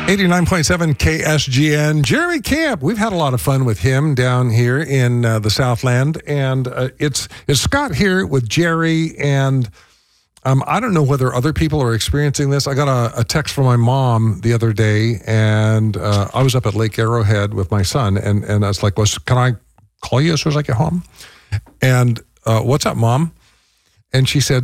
89.7 KSGN. Jeremy Camp. We've had a lot of fun with him down here in the Southland. And it's Scott here with Jerry. And I don't know whether other people are experiencing this. I got a text from my mom the other day. And I was up at Lake Arrowhead with my son. And I was like, can I call you as soon as I get home? And what's up, Mom? And she said,